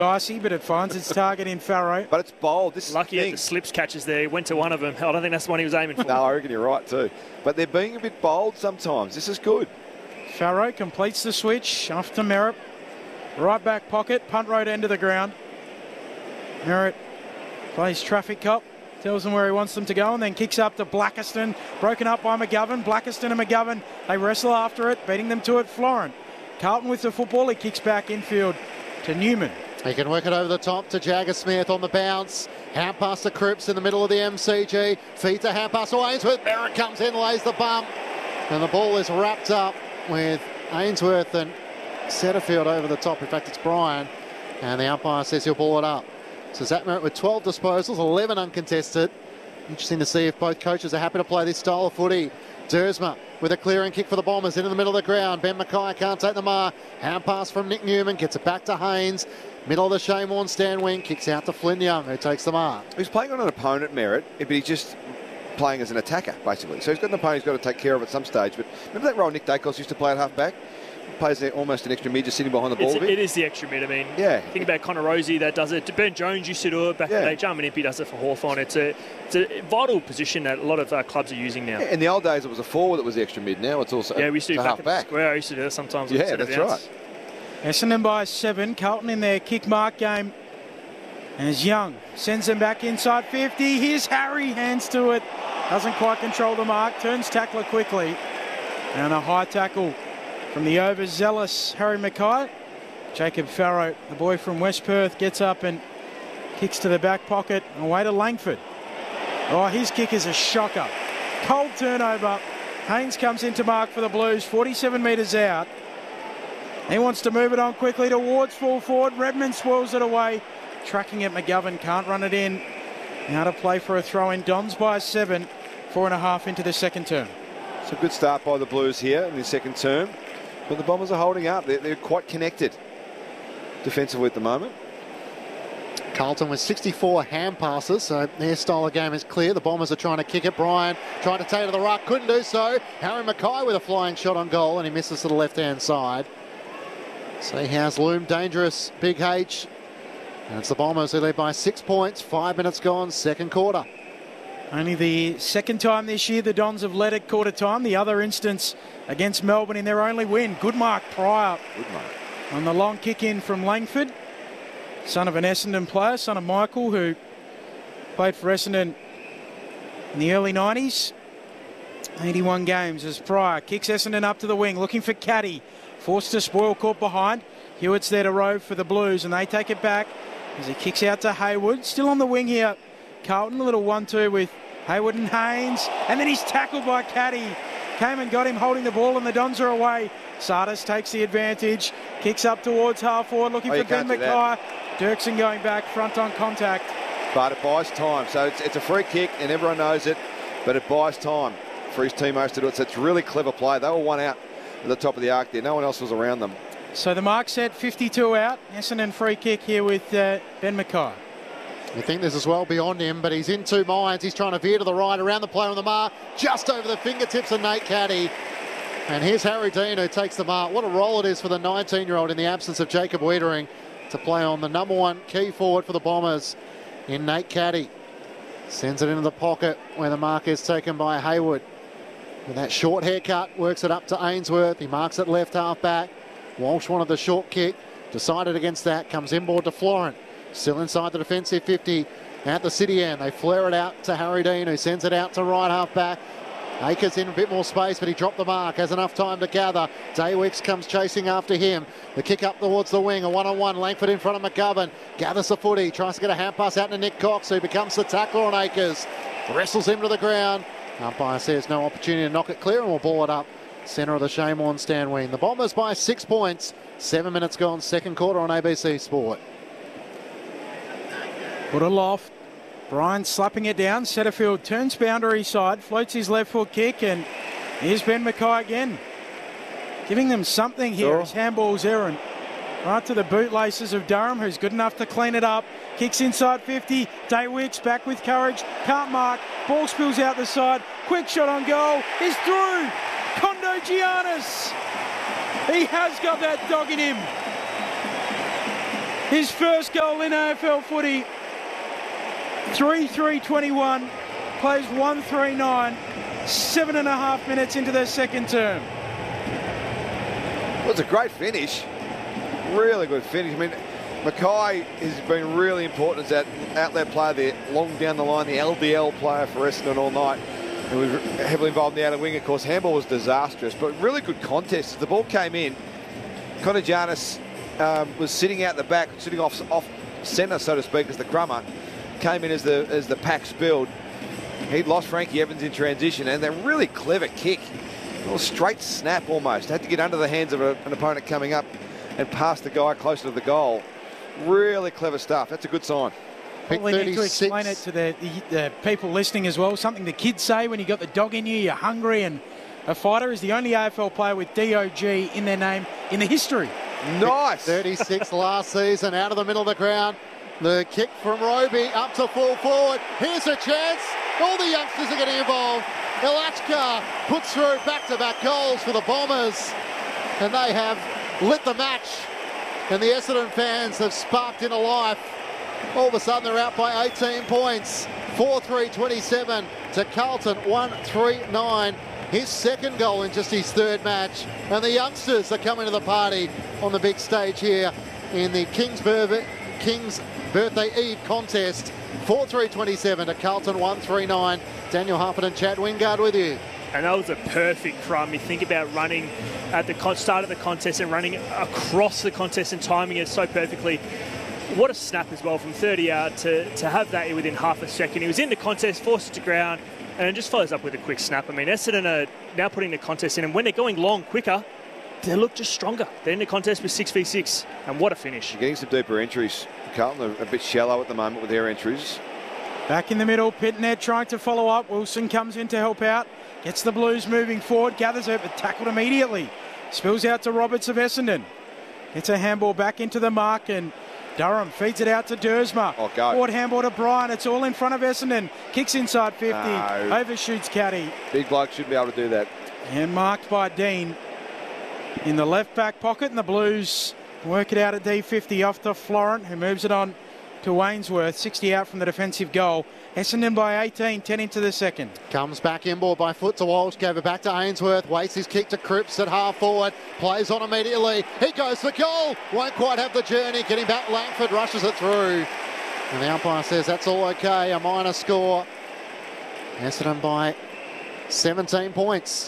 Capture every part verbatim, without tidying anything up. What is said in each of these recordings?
Icy, but it finds its target in Farrow. But it's bold. This Lucky thing. at the slips catches there. Went to one of them. I don't think that's the one he was aiming for. No, I reckon you're right too. But they're being a bit bold sometimes. This is good. Farrow completes the switch off to Merritt. Right back pocket, punt road end of the ground. Merritt plays traffic cop, tells them where he wants them to go, and then kicks up to Blackiston. Broken up by McGovern. Blackiston and McGovern, they wrestle after it, beating them to it. Florent. Carlton with the football. He kicks back infield to Newman. He can work it over the top to Jagger Smith on the bounce. Hand pass to Cripps in the middle of the M C G. Feed to hand pass to Ainsworth. Merritt comes in, lays the bump. And the ball is wrapped up with Ainsworth and Setterfield over the top. In fact, it's Brian. And the umpire says he'll ball it up. So Zach Merritt with twelve disposals, eleven uncontested. Interesting to see if both coaches are happy to play this style of footy. Dersma with a clearing kick for the Bombers into the middle of the ground. Ben Mackay can't take the mark. Hand pass from Nick Newman, gets it back to Haynes. Middle of the Shane Warne stand wing, kicks out to Flynn Young, who takes the mark. He's playing on an opponent, Merritt, but he's just playing as an attacker, basically. So he's got an opponent he's got to take care of at some stage. But remember that role Nick Dacos used to play at half-back? He plays almost an extra mid, just sitting behind the ball It's, a bit. it is the extra mid. I mean, yeah. Think about Connor Rosie that does it. Ben Jones used to do it back yeah. in the day. Jarman Impey does it for Hawthorn. It's a, it's a vital position that a lot of uh, clubs are using now. Yeah, in the old days, it was a forward that was the extra mid. Now it's also yeah, we used to do back half-back. Square. I used to do that sometimes. Yeah, that's right. Essendon by seven. Carlton in their kick mark game. As Young sends them back inside fifty. Here's Harry, hands to it. Doesn't quite control the mark. Turns tackler quickly. And a high tackle from the overzealous Harry Mackay. Jacob Farrow, the boy from West Perth, gets up and kicks to the back pocket. Away to Langford. Oh, his kick is a shocker. Cold turnover. Haynes comes into mark for the Blues. forty-seven metres out. He wants to move it on quickly towards full forward. Redmond swirls it away. Tracking at McGovern, can't run it in. Now to play for a throw in. Dons by seven, four and a half into the second term. It's a good start by the Blues here in the second term, but the Bombers are holding up. They're, they're quite connected defensively at the moment. Carlton with sixty-four hand passes, so their style of game is clear. The Bombers are trying to kick it. Brian trying to take it to the ruck, couldn't do so. Harry Mackay with a flying shot on goal, and he misses to the left-hand side. So he has loomed dangerous, Big H. And it's the Bombers who lead by six points. Five minutes gone, second quarter. Only the second time this year the Dons have led at quarter time. The other instance against Melbourne in their only win. Good mark Pryor Good mark. on the long kick in from Langford. Son of an Essendon player, son of Michael, who played for Essendon in the early nineties. eighty-one games as Pryor kicks Essendon up to the wing, looking for Caddy. Forced to spoil, caught behind. Hewitt's there to rove for the Blues, and they take it back as he kicks out to Hayward. Still on the wing here. Carlton, a little one two with Hayward and Haynes. And then he's tackled by Caddy. Came and got him holding the ball, and the Dons are away. Sardis takes the advantage. Kicks up towards half forward, looking oh, for Ben Mackay. Dirksen going back, front on contact. But it buys time. So it's, it's a free kick, and everyone knows it. But it buys time for his teammates to do it. So it's really clever play. They were one out at the top of the arc there. No one else was around them. So the mark set, fifty-two out. Essendon free kick here with uh, Ben Mackay. You think this is well beyond him, but he's in two minds. He's trying to veer to the right, around the player on the mark, just over the fingertips of Nate Caddy. And here's Harry Dean who takes the mark. What a role it is for the nineteen-year-old in the absence of Jacob Wiedering to play on the number one key forward for the Bombers in Nate Caddy. Sends it into the pocket where the mark is taken by Hayward. With that short haircut, works it up to Ainsworth. He marks it left half back. Walsh wanted the short kick, decided against that, comes inboard to Florent. Still inside the defensive fifty at the city end. They flare it out to Harry Dean, who sends it out to right half back. Akers in a bit more space, but he dropped the mark, has enough time to gather. Daywicks comes chasing after him. The kick up towards the wing, a one-on-one. Langford in front of McGovern, gathers the footy, tries to get a hand pass out to Nick Cox, who becomes the tackler on Akers. Wrestles him to the ground. Umpire says no opportunity to knock it clear, and we'll ball it up. Centre of the Shane Warne stand wing. The Bombers by six points. Seven minutes gone, second quarter on A B C Sport. Put a loft. Brian slapping it down. Setterfield turns boundary side, floats his left foot kick, and here's Ben Mackay again. Giving them something here. Sure. His handball's errant. Right to the bootlaces of Durham, who's good enough to clean it up. Kicks inside fifty. Daywicks back with courage. Can't mark. Ball spills out the side. Quick shot on goal. He's through. Kondo Giannis. He has got that dog in him. His first goal in A F L footy. three three twenty-one. Plays one three nine. Seven and a half minutes into their second term. Well, it's a great finish. Really good finish. I mean, Mackay has been really important as that outlet player there, long down the line, the L D L player for Essendon all night. He was heavily involved in the outer wing. Of course, handball was disastrous, but really good contest. The ball came in. Connor Jarnis um, was sitting out the back, sitting off off centre, so to speak, as the crummer. Came in as the as the pack spilled. He'd lost Frankie Evans in transition, and a really clever kick. A little straight snap almost. Had to get under the hands of a, an opponent coming up and pass the guy closer to the goal. Really clever stuff. That's a good sign. Probably need to explain it to the, the, the people listening as well. Something the kids say when you got the dog in you, you're hungry, and a fighter is the only A F L player with D O G in their name in the history. Nice. thirty-six last season, out of the middle of the ground. The kick from Roby up to full forward. Here's a chance. All the youngsters are getting involved. Elachka puts through back-to-back goals for the Bombers. And they have lit the match. And the Essendon fans have sparked into life. All of a sudden they're out by eighteen points. four three twenty-seven to Carlton one three nine. His second goal in just his third match. And the youngsters are coming to the party on the big stage here in the King's, Bur- King's Birthday Eve contest. four three twenty-seven to Carlton one three nine. Daniel Hufford and Chad Wingard with you. And that was a perfect crumb. You think about running at the con- start of the contest and running across the contest and timing it so perfectly. What a snap as well from thirty out to, to have that within half a second. He was in the contest, forced it to ground, and it just follows up with a quick snap. I mean, Essendon are now putting the contest in, and when they're going long quicker, they look just stronger. They're in the contest with six v six, and what a finish. You're getting some deeper entries. Carlton are a bit shallow at the moment with their entries. Back in the middle, Pitnet trying to follow up. Wilson comes in to help out. Gets the Blues moving forward. Gathers it, but tackled immediately. Spills out to Roberts of Essendon. Gets a handball back into the mark, and Durham feeds it out to Dersma. Oh, go. Forward handball to Bryan. It's all in front of Essendon. Kicks inside fifty. No. Overshoots Caddy. Big bloke should be able to do that. And marked by Dean in the left back pocket, and the Blues work it out at D fifty off to Florent, who moves it on to Wainsworth. sixty out from the defensive goal. Essendon by eighteen, ten into the second. Comes back inboard by foot to Walsh, gave it back to Ainsworth, waits his kick to Cripps at half forward, plays on immediately, he goes for goal, won't quite have the journey, getting back Langford, rushes it through. And the umpire says that's all okay, a minor score. Essendon by seventeen points.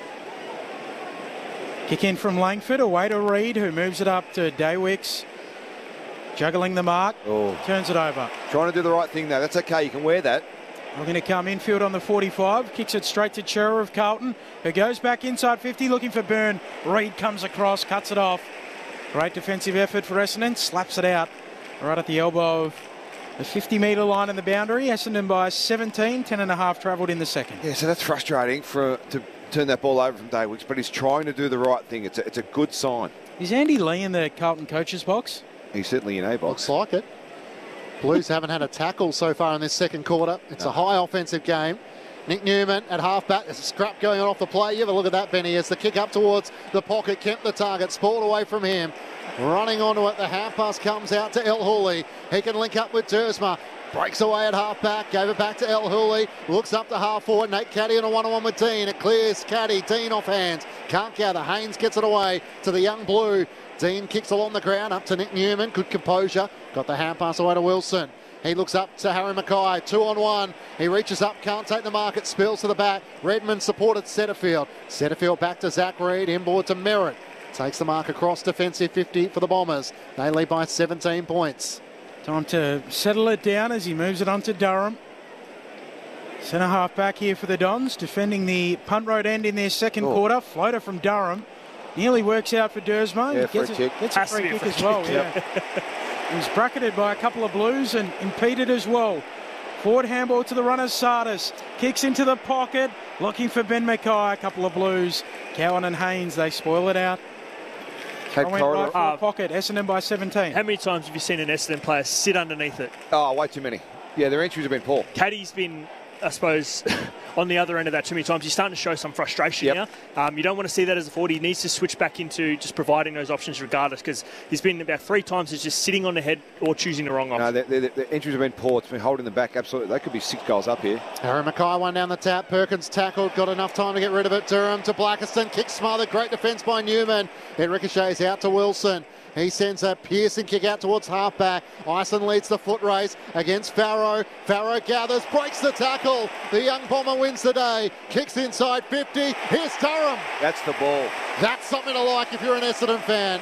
Kick in from Langford, away to Reid, who moves it up to Daywicks. Juggling the mark, Oh. turns it over. Trying to do the right thing, though. That's okay. You can wear that. Looking to come infield on the forty-five. Kicks it straight to Chera of Carlton, who goes back inside fifty, looking for Byrne. Reid comes across, cuts it off. Great defensive effort for Essendon. Slaps it out right at the elbow of the fifty metre line in the boundary. Essendon by seventeen, ten and a half travelled in the second. Yeah, so that's frustrating for to turn that ball over from Daywicks, but he's trying to do the right thing. It's a, it's a good sign. Is Andy Lee in the Carlton coach's box? He's certainly in A box. Looks like it. Blues haven't had a tackle so far in this second quarter. It's no. a high offensive game. Nick Newman at half-back. There's a scrap going on off the play. You have a look at that, Benny, as the kick up towards the pocket. Kemp the target. Spoiled away from him. Running onto it. The half-pass comes out to El Hooley. He can link up with Dersma. Breaks away at half-back. Gave it back to El Hooley. Looks up to half-forward. Nate Caddy on a one-on-one with Dean. It clears Caddy. Dean off hands. Can't gather. Haynes gets it away to the young Blue. Dean kicks along the ground up to Nick Newman. Good composure. Got the hand pass away to Wilson. He looks up to Harry Mackay. Two on one. He reaches up. Can't take the mark. It spills to the back. Redmond supported Setterfield. Setterfield back to Zach Reid. Inboard to Merritt. Takes the mark across defensive fifty for the Bombers. They lead by seventeen points. Time to settle it down as he moves it on to Durham. Centre half back here for the Dons. Defending the punt road end in their second oh. quarter. Floater from Durham. Nearly works out for Dersma. Yeah, gets, free a, gets a free kick as well. Yeah. He was bracketed by a couple of Blues and impeded as well. Forward handball to the runner, Sardis. Kicks into the pocket. Looking for Ben Mackay. A couple of Blues. Cowan and Haynes, they spoil it out. Had went right for uh, the pocket. Essendon by seventeen. How many times have you seen an Essendon player sit underneath it? Oh, way too many. Yeah, their entries have been poor. Caddy's been, I suppose, on the other end of that too many times. He's starting to show some frustration Yep. now. Um, you don't want to see that as a forward. He needs to switch back into just providing those options regardless, because he's been about three times he's just sitting on the head or choosing the wrong option. No, the, the, the entries have been poor. It's been holding them back. Absolutely. They could be six goals up here. Harry Mackay one down the tap. Perkins tackled, got enough time to get rid of it. Durham to Blackiston, kick smothered, great defence by Newman. It ricochets out to Wilson. He sends a piercing kick out towards halfback. Ison leads the foot race against Farrow. Farrow gathers, breaks the tackle. The young Bomber wins the day. Kicks inside fifty. Here's Durham. That's the ball. That's something to like if you're an Essendon fan.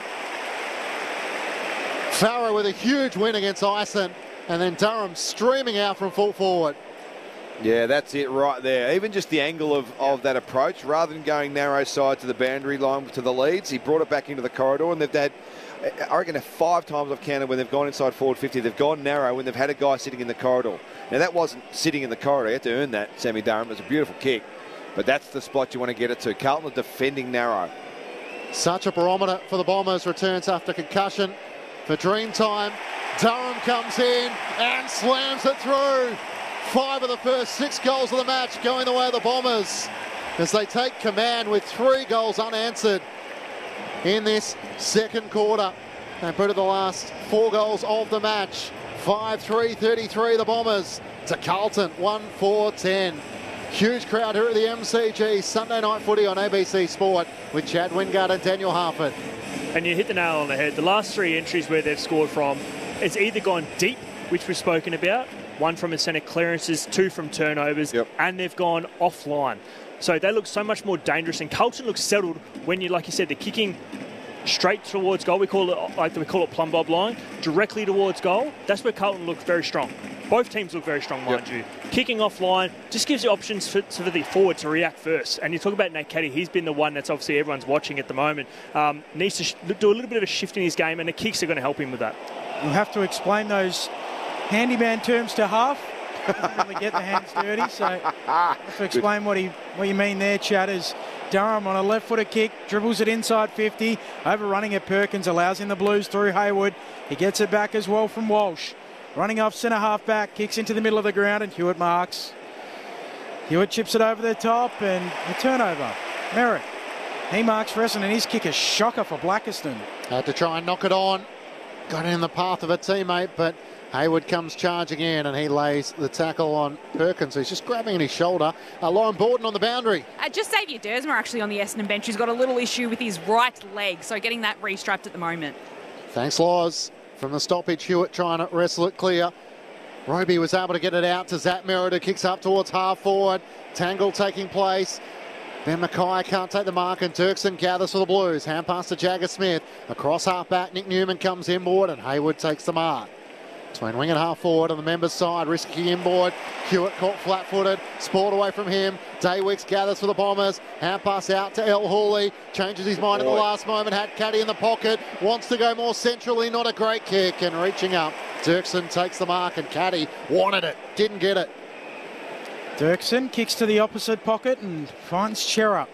Farrow with a huge win against Ison. And then Durham streaming out from full forward. Yeah, that's it right there. Even just the angle of, of that approach, rather than going narrow side to the boundary line to the leads, he brought it back into the corridor, and they've had, I reckon, five times I've counted when they've gone inside forward fifty, they've gone narrow when they've had a guy sitting in the corridor. Now, that wasn't sitting in the corridor. You had to earn that, Sammy Durham. It was a beautiful kick, but that's the spot you want to get it to. Carlton are defending narrow. Such a barometer for the Bombers. Returns after concussion for Dreamtime. Durham comes in and slams it through. Five of the first six goals of the match going the way of the Bombers as they take command with three goals unanswered in this second quarter. They put in the last four goals of the match. five three thirty-three the Bombers to Carlton one four ten. Huge crowd here at the M C G. Sunday night footy on A B C Sport with Chad Wingard and Daniel Harford. And you hit the nail on the head. The last three entries where they've scored from, it's either gone deep, which we've spoken about, one from a centre clearances, two from turnovers, yep. and they've gone offline. So they look so much more dangerous, and Carlton looks settled when you, like you said, they're kicking straight towards goal. We call it like we call it plumb bob line, directly towards goal. That's where Carlton look very strong. Both teams look very strong, mind yep. you. Kicking offline just gives you options for, for the forward to react first. And you talk about Nate Caddy, he's been the one that's obviously everyone's watching at the moment. Um, needs to sh- do a little bit of a shift in his game, and the kicks are going to help him with that. You'll have to explain those handyman terms to Half. Doesn't really get the hands dirty, so have to explain what he what you mean there, Chad. Is Durham on a left-footed kick, dribbles it inside fifty, overrunning at Perkins, allows in the Blues through Hayward. He gets it back as well from Walsh. Running off centre half-back, kicks into the middle of the ground, and Hewitt marks. Hewitt chips it over the top, and a turnover. Merritt, he marks for Essendon, and his kick is shocker for Blackiston. Had to try and knock it on. Got in the path of a teammate, but Hayward comes charging in, and he lays the tackle on Perkins, who's just grabbing at his shoulder. Uh, Lauren Borden on the boundary. Uh, just Xavier Dersma actually on the Essendon bench, who's got a little issue with his right leg, so getting that restrapped at the moment. Thanks, Loz. From the stoppage, Hewitt trying to wrestle it clear. Roby was able to get it out to Zach Merritt, who kicks up towards half forward. Tangle taking place. Then Mackay can't take the mark, and Turkson gathers for the Blues. Hand pass to Jagger Smith. Across half back, Nick Newman comes inboard, and Hayward takes the mark. Between wing and half forward on the members' side, risky inboard. Hewitt caught flat-footed, sport away from him. Daywicks gathers for the Bombers. Hand pass out to El Hooley. Changes his mind Boy. in the last moment. Had Caddy in the pocket. Wants to go more centrally. Not a great kick. And reaching up, Dirksen takes the mark, and Caddy wanted it. Didn't get it. Dirksen kicks to the opposite pocket and finds Chera.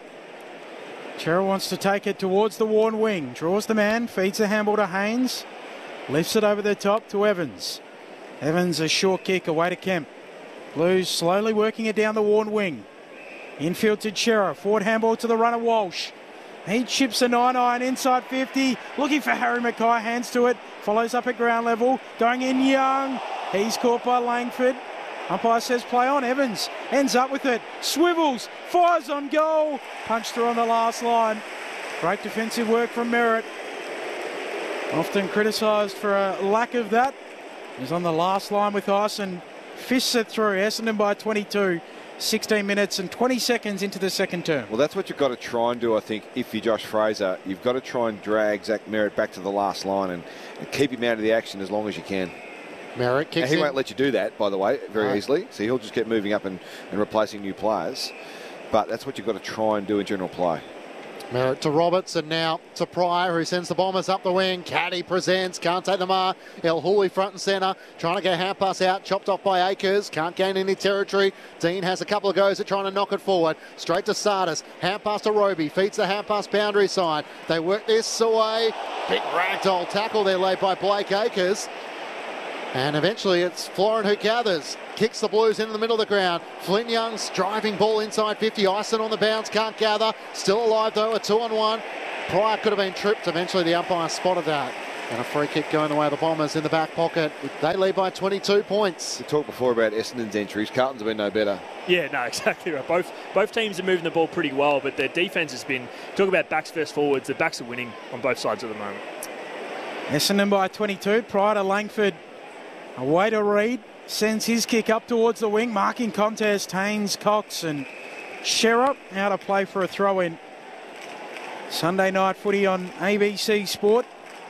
Chera wants to take it towards the worn wing. Draws the man, feeds the handball to Haynes. Lifts it over the top to Evans. Evans, a short kick away to Kemp. Blues slowly working it down the worn wing. Infield to Chera. Forward handball to the runner Walsh. He chips a nine iron inside fifty. Looking for Harry Mackay. Hands to it. Follows up at ground level. Going in Young. He's caught by Langford. Umpire says play on. Evans ends up with it. Swivels. Fires on goal. Punched through on the last line. Great defensive work from Merritt. Often criticised for a lack of that. He's on the last line with ice and fists it through. Essendon by twenty-two. sixteen minutes and twenty seconds into the second term. Well, that's what you've got to try and do, I think, if you're Josh Fraser. You've got to try and drag Zach Merritt back to the last line and, and keep him out of the action as long as you can. Merritt kicks now, he in. won't let you do that, by the way, very right. easily. So he'll just get moving up and, and replacing new players. But that's what you've got to try and do in general play. Merritt to Roberts, and now to Pryor, who sends the Bombers up the wing. Caddy presents, can't take the mark. El Hooley front and centre, trying to get a hand pass out, chopped off by Akers, can't gain any territory. Dean has a couple of goes at trying to knock it forward. Straight to Sardis, hand pass to Roby, feeds the hand pass boundary side. They work this away. Big ragdoll tackle there laid by Blake Akers. And eventually it's Florin who gathers, kicks the Blues into the middle of the ground. Flynn Young's driving ball inside fifty. Ison on the bounce, can't gather. Still alive though, a two on one. Pryor could have been tripped. Eventually the umpire spotted that. And a free kick going the way of the Bombers in the back pocket. They lead by twenty-two points. We talked before about Essendon's entries. Carlton's have been no better. Yeah, no, exactly right. Both both teams are moving the ball pretty well, but their defence has been, talk about backs versus forwards, the backs are winning on both sides at the moment. Essendon by twenty-two. Prior to Langford. Away to Reid. Sends his kick up towards the wing. Marking contest. Haynes, Cox and Sherrup out to play for a throw-in. Sunday night footy on A B C Sport.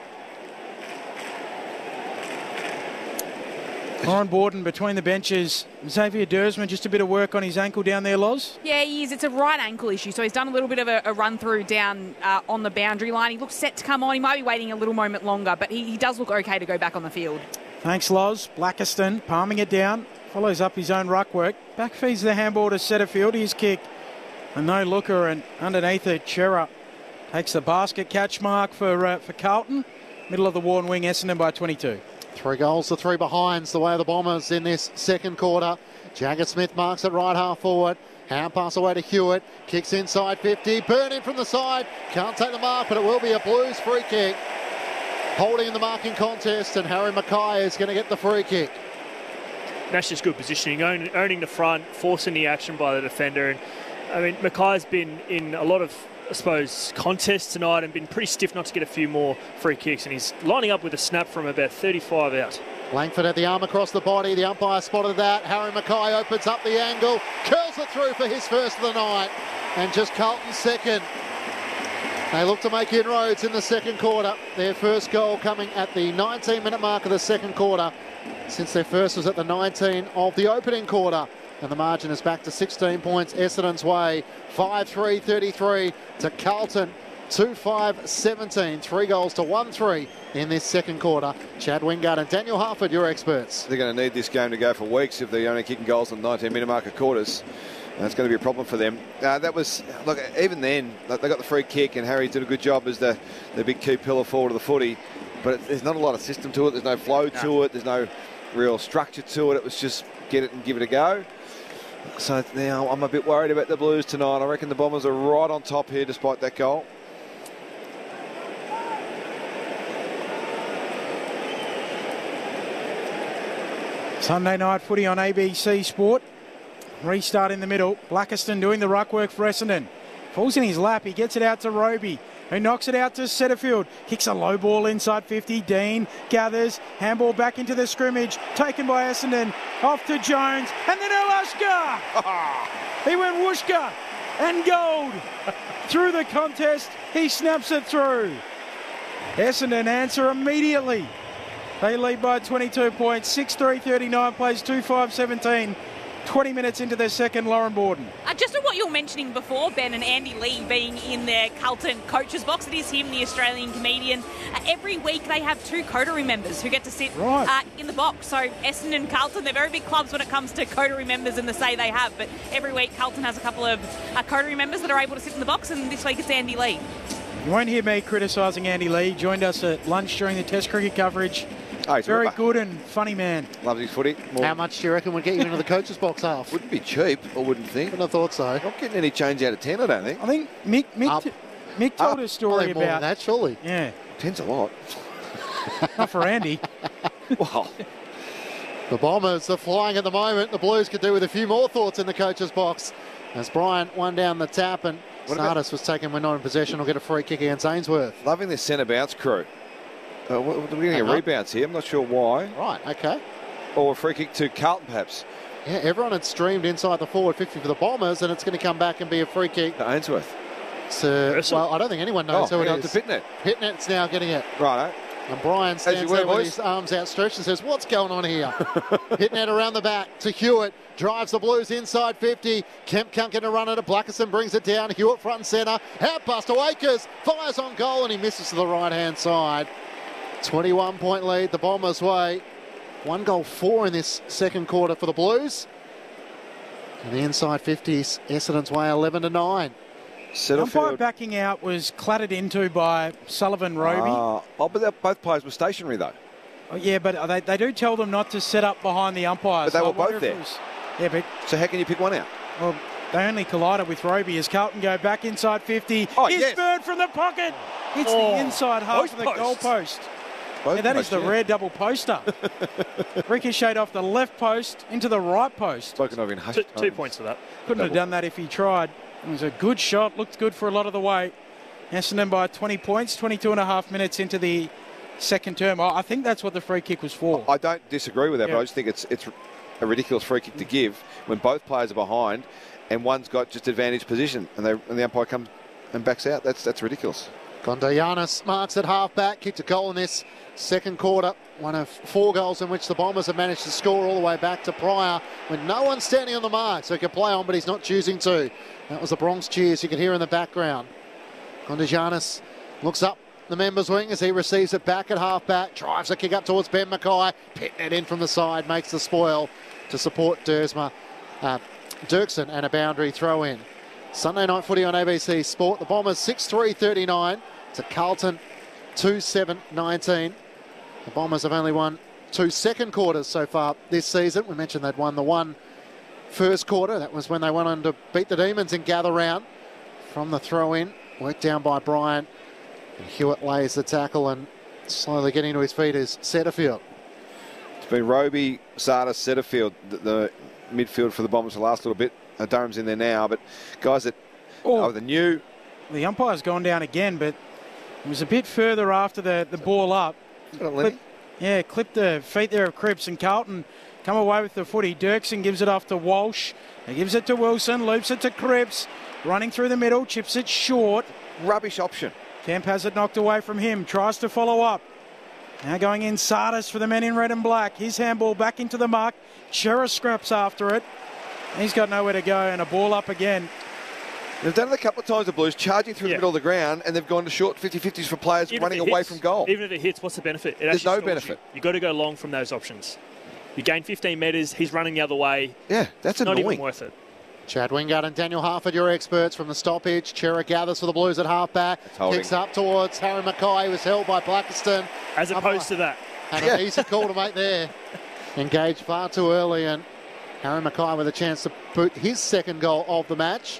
Lauren Borden between the benches. Xavier Dersman, just a bit of work on his ankle down there, Loz. Yeah, he is. It's a right ankle issue. So he's done a little bit of a, a run through down uh, on the boundary line. He looks set to come on. He might be waiting a little moment longer, but he, he does look okay to go back on the field. Thanks, Loz. Blackiston palming it down. Follows up his own ruck work. Back feeds the handball to Setterfield. His kick. A no-looker, and underneath it, Chera takes the basket catch mark for, uh, for Carlton. Middle of the worn wing, Essendon by twenty-two. Three goals to three behinds the way of the Bombers in this second quarter. Jagger Smith marks it right half forward. Hand pass away to Hewitt. Kicks inside fifty. Burn in from the side. Can't take the mark, but it will be a Blues free kick. Holding in the marking contest, and Harry Mackay is going to get the free kick. That's just good positioning, own, owning the front, forcing the action by the defender. And I mean, Mackay's been in a lot of, I suppose, contests tonight and been pretty stiff not to get a few more free kicks, and he's lining up with a snap from about thirty-five out. Langford had the arm across the body. The umpire spotted that. Harry Mackay opens up the angle, curls it through for his first of the night, and just Carlton's second. They look to make inroads in the second quarter. Their first goal coming at the nineteen minute mark of the second quarter, since their first was at the nineteen of the opening quarter. And the margin is back to sixteen points Essendon's way. five three thirty-three to Carlton. two five seventeen. Three goals to one three in this second quarter. Chad Wingard and Daniel Harford, your experts. They're going to need this game to go for weeks if they're only kicking goals on nineteen minute marker quarters. That's going to be a problem for them. Uh, that was, look, even then, they got the free kick and Harry did a good job as the, the big key pillar forward of the footy. But it, there's not a lot of system to it. There's no flow to no. it. There's no real structure to it. It was just get it and give it a go. So now I'm a bit worried about the Blues tonight. I reckon the Bombers are right on top here despite that goal. Sunday night footy on A B C Sport. Restart in the middle. Blackiston doing the ruck work for Essendon. Falls in his lap. He gets it out to Roby, who knocks it out to Setterfield. Kicks a low ball inside fifty. Dean gathers. Handball back into the scrimmage. Taken by Essendon. Off to Jones. And then Elushka. He went whooshka and gold. Through the contest, he snaps it through. Essendon answer immediately. They lead by twenty-two points. six three thirty-nine plays two five seventeen. twenty minutes into their second, Lauren Borden. Uh, just on what you were mentioning before, Ben, and Andy Lee being in their Carlton coaches box, it is him, the Australian comedian. Uh, every week they have two coterie members who get to sit right. uh, in the box. So Essendon and Carlton, they're very big clubs when it comes to coterie members and the say they have. But every week Carlton has a couple of uh, coterie members that are able to sit in the box, and this week it's Andy Lee. You won't hear me criticising Andy Lee. He joined us at lunch during the Test cricket coverage. Oh, he's Very a good and funny man. Loves his footy. More. How much do you reckon would get you into the coach's box half? Wouldn't be cheap, I wouldn't think. Wouldn't have thought so. Not getting any change out of ten, I don't think. I think Mick Mick, Up. t- Mick told Up. a story Probably more about than that, surely. Yeah, Ten's a lot. not for Andy. Wow. The Bombers are flying at the moment. The Blues could do with a few more thoughts in the coach's box. As Bryant won down the tap and What about- Stardust was taken when not in possession. Will get a free kick against Ainsworth. Loving this centre bounce crew. Uh, we're getting Hang a on. rebound here. I'm not sure why. Right, okay. Or a free kick to Carlton, perhaps. Yeah, everyone had streamed inside the forward fifty for the Bombers, and it's going to come back and be a free kick To Ainsworth. to, Ursel. well, I don't think anyone knows oh, who it hang on is. to Pitnet. Pitnet's now getting it. Righto. And Brian stands you were, there with boys. his arms outstretched and says, what's going on here? Pitnet around the back to Hewitt. Drives the Blues inside fifty. Kemp can't get a run at it. Blackerson brings it down. Hewitt front and centre. Out pass to Akers. Fires on goal and he misses to the right-hand side. twenty-one point lead the Bombers' way. One goal, four in this second quarter for the Blues. And the inside fifties, Essendon's way, eleven to nine. Umpire Setterfield. backing out was clattered into by Sullivan Roby. Ah, oh, but that- both players were stationary, though. Oh, yeah, but they, they do tell them not to set up behind the umpires. But they so were both there. Was, yeah, but... So how can you pick one out? Well, they only collided with Roby as Carlton go back inside fifty. Oh, His yes. bird from the pocket. Hits Oh, the inside half both of the posts. goal post. Both Yeah, that is posts, the yeah. rare double poster. Ricocheted off the left post into the right post. Spoken of in hushed Two, two tones. points for that. Couldn't have done that if he tried. It was a good shot. Looked good for a lot of the way. Essendon by twenty points, twenty-two and a half minutes into the second term. I I think that's what the free kick was for. I don't disagree with that, Yeah. but I just think it's it's a ridiculous free kick to give when both players are behind and one's got just advantage position and, they, and the umpire comes and backs out. That's that's ridiculous. Gondianis marks at half-back, kicked a goal in this second quarter. One of four goals in which the Bombers have managed to score all the way back to Pryor when no one's standing on the mark, so he can play on, but he's not choosing to. That was the Bronx cheers you could hear in the background. Gondianis looks up the members' wing as he receives it back at half-back, drives a kick up towards Ben Mackay, pitting it in from the side, makes the spoil to support Dersma, uh, Dirksen, and a boundary throw in. Sunday night footy on A B C Sport. The Bombers six three thirty-nine to Carlton two seven nineteen. The Bombers have only won two second quarters so far this season. We mentioned they'd won the one first quarter. That was when they went on to beat the Demons in gather round. From the throw in, worked down by Bryant. And Hewitt lays the tackle and slowly getting to his feet is Setterfield. It's been Roby, Sardis, Setterfield, the, the midfield for the Bombers the last little bit. Uh, Durham's in there now, but guys that Oh. are the new. The umpire's gone down again, but it was a bit further after the, the ball up. Clip, yeah, clipped the feet there of Cripps, and Carlton come away with the footy. Dirksen gives it off to Walsh. He gives it to Wilson, loops it to Cripps. Running through the middle, chips it short. Rubbish option. Kemp has it knocked away from him, tries to follow up. Now going in Sardis for the men in red and black. His handball back into the mark. Chera scraps after it. He's got nowhere to go, and a ball up again. They've done it a couple of times, the Blues, charging through Yeah. the middle of the ground, and they've gone to short fifty-fifties for players Even running if it away hits- from goal. Even if it hits, what's the benefit? It There's actually no stalls benefit. You. You've got to go long from those options. You gain fifteen metres, he's running the other way. Yeah, that's Not annoying. even worth it. Chad Wingard and Daniel Harford, your experts from the stoppage. Chera gathers for the Blues at half-back. holding. Kicks up towards Harry Mackay, who was held by Blackiston. As opposed to that. And Yeah. an easy call to make there. Engaged far too early, and Harry Mackay with a chance to put his second goal of the match.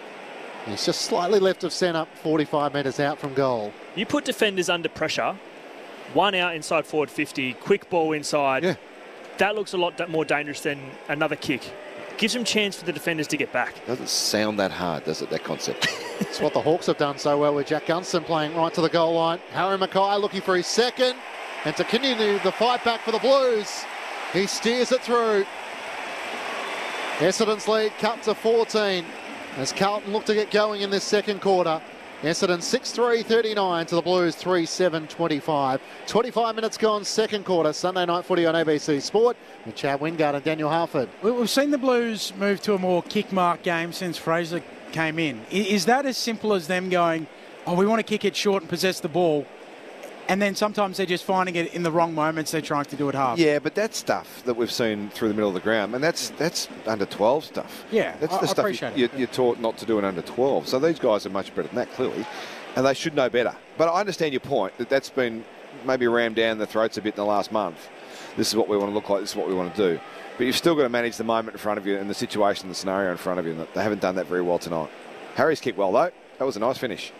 He's just slightly left of centre, forty-five metres out from goal. You put defenders under pressure, one out inside forward fifty, quick ball inside. Yeah. That looks a lot da- more dangerous than another kick. Gives them chance for the defenders to get back. Doesn't sound that hard, does it, that concept? It's what the Hawks have done so well with Jack Gunston playing right to the goal line. Harry Mackay looking for his second, and to continue the fight back for the Blues. He steers it through. Essendon's lead cut to fourteen as Carlton look to get going in this second quarter. Essendon six three thirty-nine to the Blues three seven twenty-five. twenty-five minutes gone, second quarter. Sunday night footy on A B C Sport with Chad Wingard and Daniel Harford. We- We've seen the Blues move to a more kick mark game since Fraser came in. I- Is that as simple as them going, oh, we want to kick it short and possess the ball, and then sometimes they're just finding it in the wrong moments they're trying to do it half? Yeah, but that's stuff that we've seen through the middle of the ground, and that's that's under twelve stuff. Yeah, that's I- the I stuff appreciate you, it. you, you're taught not to do in under twelve. So these guys are much better than that, clearly, and they should know better. But I understand your point that that's been maybe rammed down the throats a bit in the last month. This is what we want to look like. This is what we want to do. But you've still got to manage the moment in front of you and the situation, the scenario in front of you. And they haven't done that very well tonight. Harry's kicked well though. That was a nice finish.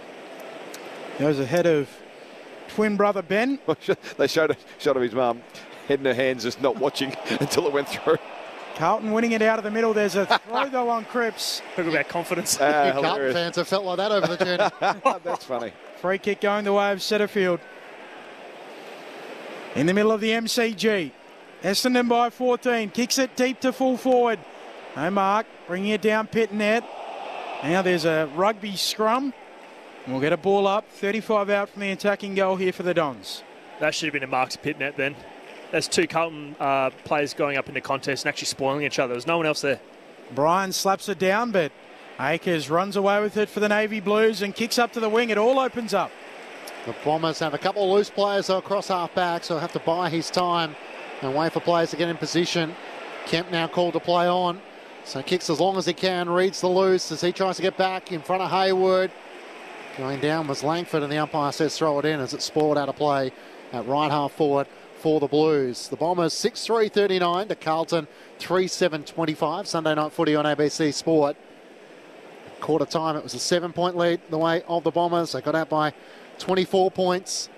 Goes ahead of twin brother Ben. They showed a shot of his mum, head in her hands, just not watching until it went through. Carlton winning it out of the middle. There's a throw though on Cripps. Talk about confidence. Ah, Carlton hilarious. fans have felt like that over the journey. That's funny. Free kick going the way of Setterfield. In the middle of the M C G. Essendon by fourteen. Kicks it deep to full forward. No mark. Bringing it down Pitnet. Now there's a rugby scrum. We'll get a ball up. thirty-five out from the attacking goal here for the Dons. That should have been a mark to Pitnet then. That's two Carlton uh, players going up in the contest and actually spoiling each other. There's no one else there. Bryan slaps it down, but Akers runs away with it for the Navy Blues and kicks up to the wing. It all opens up. The Bombers have a couple of loose players across half-back, so have to buy his time and wait for players to get in position. Kemp now called to play on, so kicks as long as he can, reads the loose as he tries to get back in front of Hayward. Going down was Langford, and the umpire says throw it in as it's spoiled out of play at right half forward for the Blues. The Bombers six three thirty-nine to Carlton three seven twenty-five. Sunday night footy on A B C Sport. Quarter time, it was a seven-point lead the way of the Bombers. They got out by twenty-four points.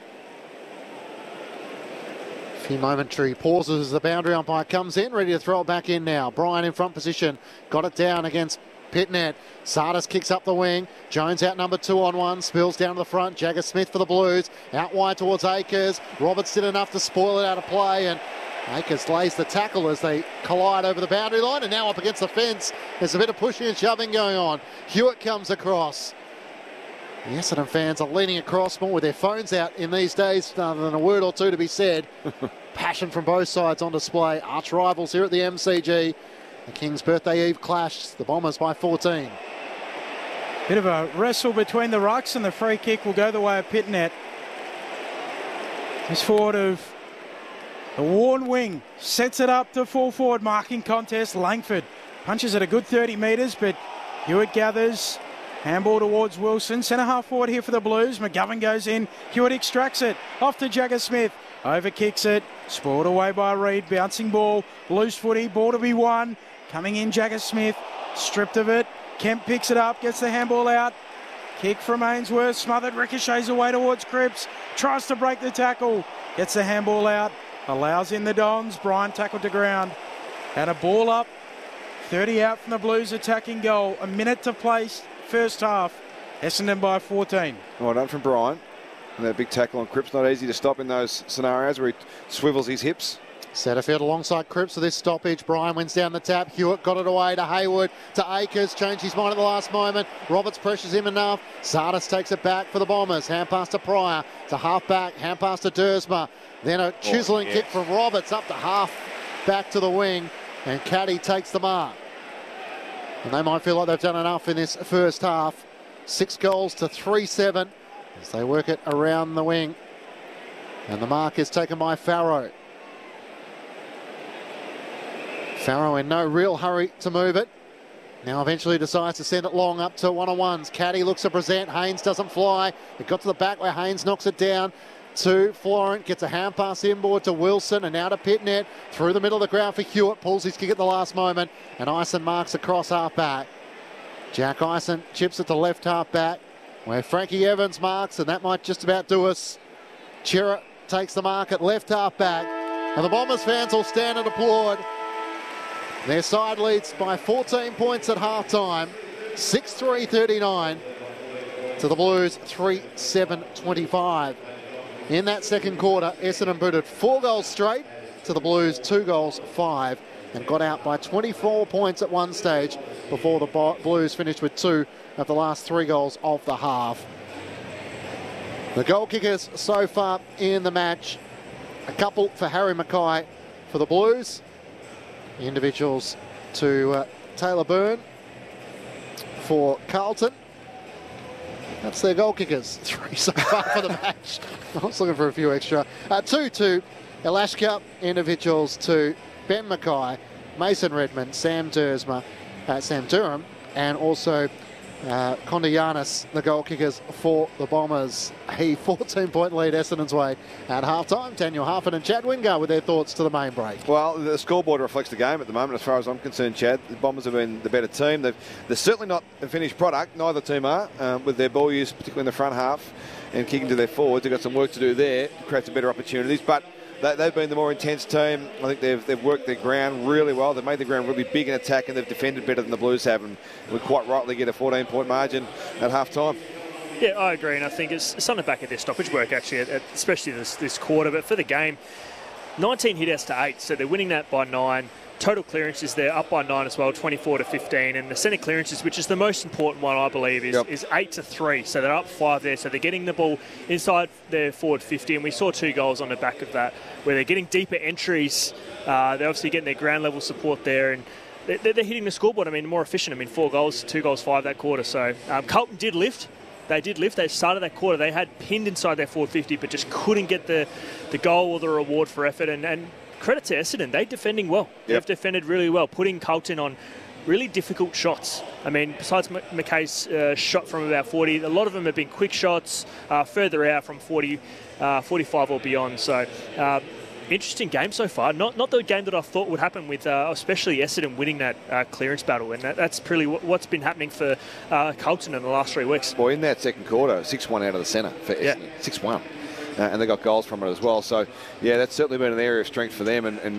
A few momentary pauses as the boundary umpire comes in, ready to throw it back in now. Bryan in front position, got it down against Pitnet. Sardis kicks up the wing. Jones out number two on one. Spills down to the front. Jagger Smith for the Blues. Out wide towards Akers. Roberts did enough to spoil it out of play, and Akers lays the tackle as they collide over the boundary line, and now up against the fence. There's a bit of pushing and shoving going on. Hewitt comes across. The Essendon fans are leaning across more with their phones out in these days, rather than a word or two to be said. Passion from both sides on display. Arch rivals here at the M C G. The Kings' birthday eve clash. The Bombers by fourteen. Bit of a wrestle between the rucks, and the free kick will go the way of Pitnet. This forward of the worn wing sets it up to full forward marking contest. Langford punches at a good thirty metres, but Hewitt gathers. Handball towards Wilson. Centre half forward here for the Blues. McGovern goes in. Hewitt extracts it. Off to Jagger Smith. Over kicks it. Spoiled away by Reid. Bouncing ball. Loose footy. Ball to be won. Coming in Jagger Smith. Stripped of it. Kemp picks it up. Gets the handball out. Kick from Ainsworth. Smothered. Ricochets away towards Cripps. Tries to break the tackle. Gets the handball out. Allows in the Dons. Bryan tackled to ground. And a ball up. thirty out from the Blues attacking goal. A minute to play. First half, Essendon by fourteen. Well done from Bryan. And that big tackle on Cripps, not easy to stop in those scenarios where he swivels his hips. Setterfield alongside Cripps for this stoppage. Bryan wins down the tap. Hewitt got it away to Hayward, to Akers. Changed his mind at the last moment. Roberts pressures him enough. Sardis takes it back for the Bombers. Hand pass to Pryor. To half back. Hand pass to Dersma. Then a chiselling oh, yes. kick from Roberts up to half back to the wing. And Caddy takes the mark. And they might feel like they've done enough in this first half. Six goals to three seven as they work it around the wing. And the mark is taken by Farrow. Farrow in no real hurry to move it. Now eventually decides to send it long up to one-on-ones. Caddy looks to present. Haynes doesn't fly. It got to the back where Haynes knocks it down to Florent. Gets a hand pass inboard to Wilson and now to Pitnet. Through the middle of the ground for Hewitt. Pulls his kick at the last moment. And Ison marks across half back. Jack Ison chips it to left half back where Frankie Evans marks, and that might just about do us. Chera takes the mark at left half back. And the Bombers fans will stand and applaud. Their side leads by fourteen points at half time. six three thirty-nine to the Blues three seven twenty-five. In that second quarter, Essendon booted four goals straight to the Blues, two goals, five, and got out by twenty-four points at one stage before the Blues finished with two of the last three goals of the half. The goal kickers so far in the match, a couple for Harry Mackay for the Blues, individuals to uh, Taylor Byrne for Carlton. That's their goal kickers. Three so far for the match. I was looking for a few extra. Uh, two to Elashka. Individuals to Ben Mackay, Mason Redmond, Sam Dersma, uh, Sam Durham, and also uh, Kondianis, the goal kickers for the Bombers. A fourteen-point lead Essendon's way at half-time. Daniel Harford and Chad Wingard with their thoughts to the main break. Well, the scoreboard reflects the game at the moment, as far as I'm concerned, Chad. The Bombers have been the better team. They've, they're certainly not a finished product. Neither team are, um, with their ball use, particularly in the front half, and kicking to their forwards. They've got some work to do there to create some better opportunities. But they, they've been the more intense team. I think they've, they've worked their ground really well. They've made the ground really big in attack, and they've defended better than the Blues have. And we quite rightly get a fourteen-point margin at half-time. Yeah, I agree, and I think it's something back at their stoppage work, actually, at, at, especially this, this quarter. But for the game, nineteen hit-outs to eight, so they're winning that by nine. Total clearances, they're up by nine as well, twenty-four to fifteen. And the centre clearances, which is the most important one, I believe, is, yep. is eight to three. So they're up five there. So they're getting the ball inside their forward fifty. And we saw two goals on the back of that, where they're getting deeper entries. Uh, they're obviously getting their ground level support there. And they're, they're hitting the scoreboard. I mean, more efficient. I mean, four goals, two goals, five that quarter. So um, Carlton did lift. They did lift. They started that quarter. They had pinned inside their forward fifty, but just couldn't get the, the goal or the reward for effort. And, and credit to Essendon. They're defending well. Yep. They've defended really well, putting Carlton on really difficult shots. I mean, besides M- McKay's uh, shot from about forty, a lot of them have been quick shots, uh, further out from forty, uh, forty-five or beyond. So, uh, interesting game so far. Not not the game that I thought would happen with, uh, especially Essendon winning that uh, clearance battle, and that, that's really w- what's been happening for uh, Carlton in the last three weeks. Well, in that second quarter, six one out of the centre for Yeah. Essendon, six one. Uh, and they got goals from it as well. So, yeah, that's certainly been an area of strength for them. And, and